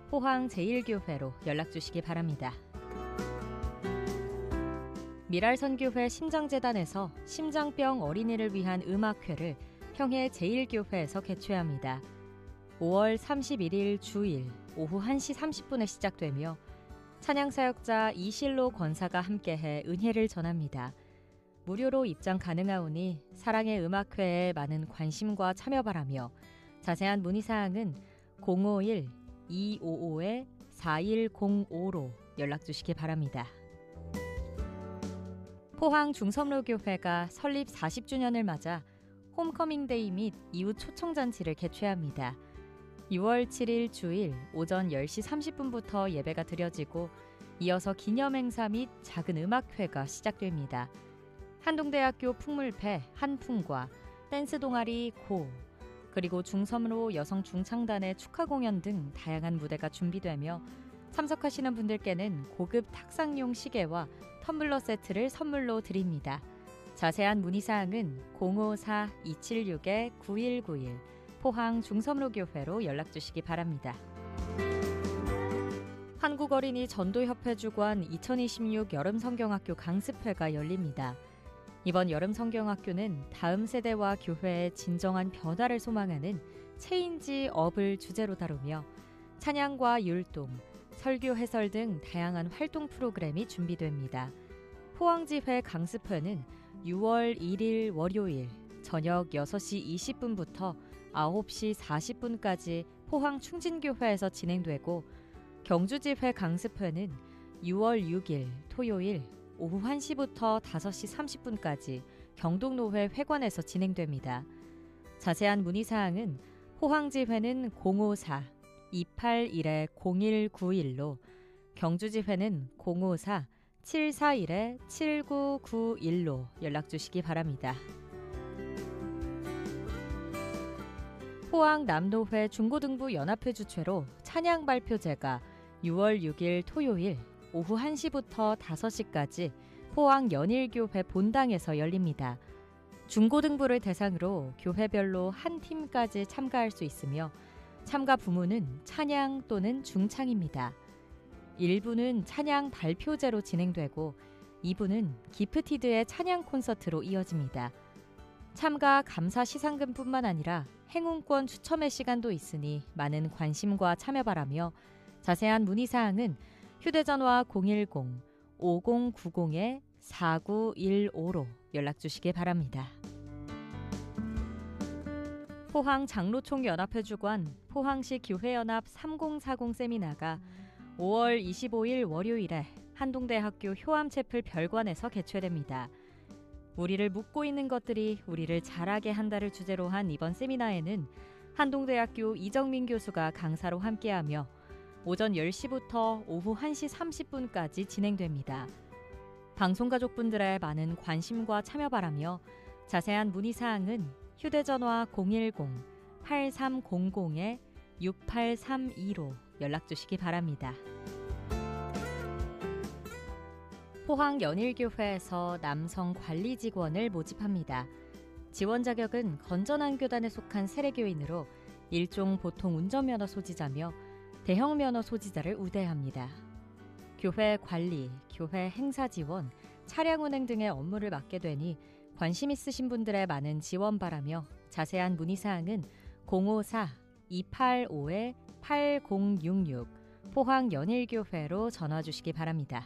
포항 제1교회로 연락주시기 바랍니다. 미랄선교회 심장재단에서 심장병 어린이를 위한 음악회를 평해 제1교회에서 개최합니다. 5월 31일 주일 오후 1시 30분에 시작되며 찬양사역자 이실로 권사가 함께해 은혜를 전합니다. 무료로 입장 가능하오니 사랑의 음악회에 많은 관심과 참여 바라며 자세한 문의사항은 051-255-4105로 연락주시기 바랍니다. 포항 중섬로교회가 설립 40주년을 맞아 홈커밍데이 및 이웃 초청잔치를 개최합니다. 6월 7일 주일 오전 10시 30분부터 예배가 드려지고 이어서 기념행사 및 작은 음악회가 시작됩니다. 한동대학교 풍물패 한풍과 댄스 동아리 고, 그리고 중섬로 여성 중창단의 축하 공연 등 다양한 무대가 준비되며 참석하시는 분들께는 고급 탁상용 시계와 텀블러 세트를 선물로 드립니다. 자세한 문의사항은 054-276-9191 포항 중섬로교회로 연락주시기 바랍니다. 한국어린이 전도협회 주관 2026 여름성경학교 강습회가 열립니다. 이번 여름성경학교는 다음 세대와 교회의 진정한 변화를 소망하는 체인지 업을 주제로 다루며 찬양과 율동, 설교 해설 등 다양한 활동 프로그램이 준비됩니다. 포항지회 강습회는 6월 1일 월요일 저녁 6시 20분부터 9시 40분까지 포항 충진교회에서 진행되고 경주지회 강습회는 6월 6일 토요일 오후 1시부터 5시 30분까지 경동노회 회관에서 진행됩니다. 자세한 문의사항은 포항지회는 054-281-0191로 경주지회는 054-741-7991로 연락주시기 바랍니다. 포항 남노회 중고등부 연합회 주최로 찬양 발표제가 6월 6일 토요일 오후 1시부터 5시까지 포항 연일교회 본당에서 열립니다. 중고등부를 대상으로 교회별로 한 팀까지 참가할 수 있으며 참가 부문은 찬양 또는 중창입니다. 1부는 찬양 발표제로 진행되고 2부는 기프티드의 찬양 콘서트로 이어집니다. 참가 감사 시상금뿐만 아니라 행운권 추첨의 시간도 있으니 많은 관심과 참여 바라며 자세한 문의사항은 휴대전화 010-5090-4915로 연락주시기 바랍니다. 포항 장로총연합회 주관 포항시 교회연합 3040 세미나가 5월 25일 월요일에 한동대학교 효암채플 별관에서 개최됩니다. 우리를 묶고 있는 것들이 우리를 자라게 한다를 주제로 한 이번 세미나에는 한동대학교 이정민 교수가 강사로 함께하며 오전 10시부터 오후 1시 30분까지 진행됩니다. 방송가족분들의 많은 관심과 참여 바라며 자세한 문의사항은 휴대전화 010-8300-6832로 연락주시기 바랍니다. 포항 연일교회에서 남성 관리 직원을 모집합니다. 지원 자격은 건전한 교단에 속한 세례교인으로 일종 보통 운전면허 소지자며 대형 면허 소지자를 우대합니다. 교회 관리, 교회 행사 지원, 차량 운행 등의 업무를 맡게 되니 관심 있으신 분들의 많은 지원 바라며 자세한 문의사항은 054-285-8066 포항 연일교회로 전화 주시기 바랍니다.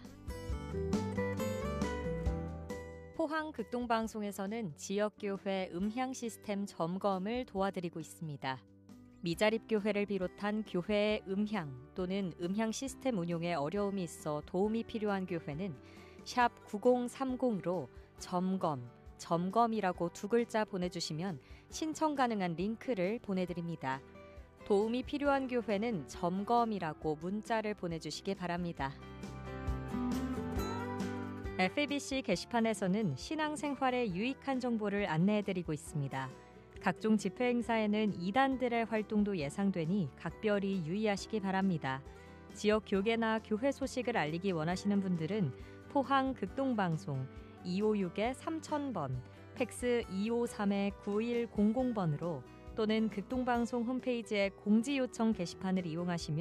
포항 극동방송에서는 지역교회 음향 시스템 점검을 도와드리고 있습니다. 미자립교회를 비롯한 교회의 음향 또는 음향 시스템 운용에 어려움이 있어 도움이 필요한 교회는 샵 9030으로 점검이라고 두 글자 보내주시면 신청 가능한 링크를 보내드립니다. 도움이 필요한 교회는 점검이라고 문자를 보내주시기 바랍니다. FABC 게시판에서는 신앙생활에 유익한 정보를 안내해드리고 있습니다. 각종 집회 행사에는 이단들의 활동도 예상되니 각별히 유의하시기 바랍니다. 지역 교계나 교회 소식을 알리기 원하시는 분들은 포항 극동방송 256-3000번, 팩스 253-9100번으로 또는 극동방송 홈페이지의 공지요청 게시판을 이용하시면